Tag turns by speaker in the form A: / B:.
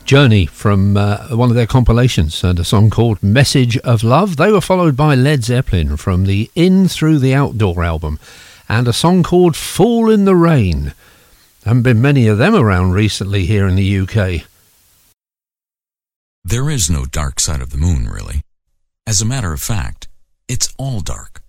A: Journey from one of their compilations, and a song called Message of Love. They were followed by Led Zeppelin from the In Through the Outdoor album, and a song called Fall in the Rain. Haven't been many of them around recently here in the UK.
B: There is no dark side of the moon, really. As a matter of fact, it's all dark.